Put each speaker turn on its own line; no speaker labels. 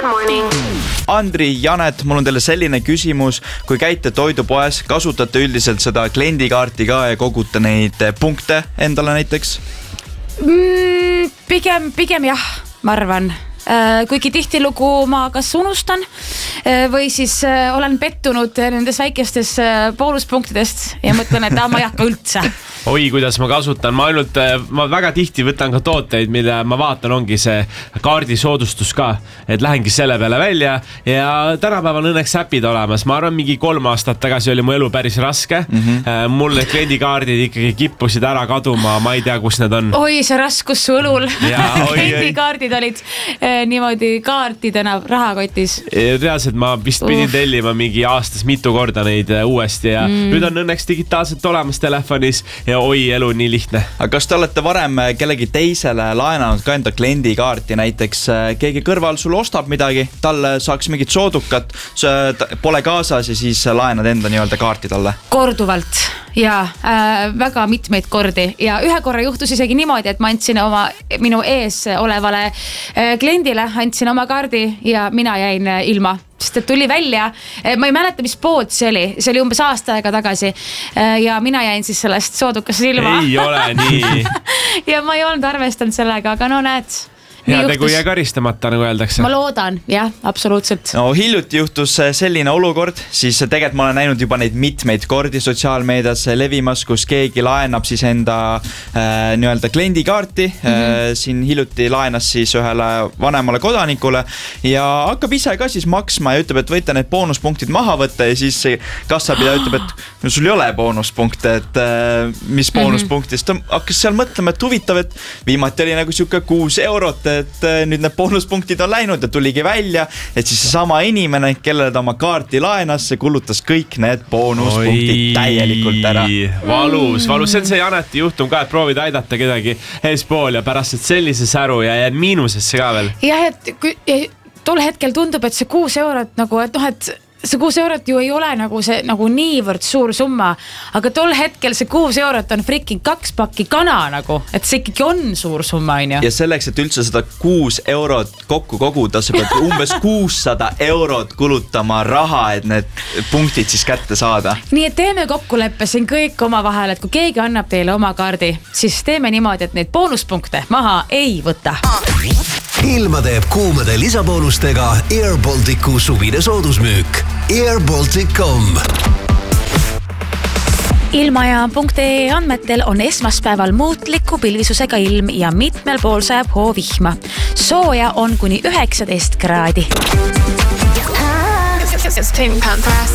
Good morning.
Andri, Janet, mul on teile selline küsimus. Kui käite toidupoes, kasutate üldiselt seda kliendikaarti ka ja kogute neid punkte endale näiteks?
Pigem jah, ma arvan. Kuigi tihtilugu ma kas unustan või siis olen pettunud nendes väikestes boonuspunktidest ja mõtlen, et ma ei hakka üldse.
Oi, kuidas ma kasutan. Ma väga tihti võtan ka tooteid, mille ma vaatan, ongi see kaardisoodustus ka, et lähengi selle peale välja ja tänapäeval õnneks äpid olemas. Ma arvan, mingi 3 aastat tagasi oli mu elu päris raske. Mul need kliendikaardid ikkagi kippusid ära kaduma, ma ei tea, kus need on.
Oi, see raskus su õlul. Kliendikaardid olid niimoodi kaartidena rahakotis.
Reaalselt ma vist pidin tellima mingi aastas mitu korda neid uuesti ja nüüd on õnneks digitaalselt olemas telefonis ja oi, elu nii lihtne.
Aga kas te olete varem kellegi teisele laenanud ka enda kliendikaarti, näiteks keegi kõrval sul ostab midagi, talle saaks mingit soodukat, pole kaasas ja siis laenad enda nii-öelda kaarti talle?
Korduvalt ja väga mitmeid kordi ja ühe korra juhtus isegi niimoodi, et ma andsin minu ees olevale kliendile, andsin oma kaardi ja mina jäin ilma. Sest et tuli välja, ma ei mäleta, mis pood see oli umbes aasta aega tagasi ja mina jäin siis sellest soodukast ilma.
Ei ole nii.
Ja ma ei olnud arvestanud sellega, aga no näed.
Hea tegu jää karistamata, nagu öeldakse.
Ma loodan, jah, absoluutselt.
No hiljuti juhtus selline olukord, siis tegelikult ma olen näinud juba neid mitmeid kordi sotsiaalmeedias levimas, kus keegi laenab siis enda nii-öelda kliendikaarti. Siin hiljuti laenas siis ühele vanemale kodanikule ja hakkab ise ka siis maksma ja ütleb, et võite need boonuspunktid maha võtta ja siis kassapidaja ütleb, et no sul ei ole boonuspunkte, et mis boonuspunktist. Hakkas seal mõtlema, et huvitav, et viimati oli nagu siuke 6 eurot, et nüüd need boonuspunktid on läinud ja tuligi välja, et siis sama inimene, kellele ta oma kaarti laenas, see kulutas kõik need boonuspunktid täielikult ära.
Valus. See on see Janeti juhtum ka, et proovid aidata kedagi eespool ja pärast et sellise säru ja jääd miinusesse ka veel.
Jah, et tol hetkel tundub, et see 6 eurot nagu, et noh, et see 6 eurot ju ei ole nagu niivõrd suur summa, aga tol hetkel see 6 eurot on freaking 2 pakki kana nagu, et see ikkagi on suur summa, on ju.
Ja selleks, et üldse seda 6 eurot kokku koguda, sa pead umbes 600 eurot kulutama raha, et need punktid siis kätte saada.
Nii et teeme kokkuleppe siin kõik oma vahel, et kui keegi annab teile oma kaardi, siis teeme niimoodi, et neid boonuspunkte maha ei võta.
Ilma teeb kuumade lisaboonustega Air Balticu suvine soodusmüük. airbaltic.com
Ilmaja.ee andmetel on esmaspäeval muutliku pilvisusega ilm ja mitmel pool sajab hoovihma. Sooja on kuni 19 kraadi.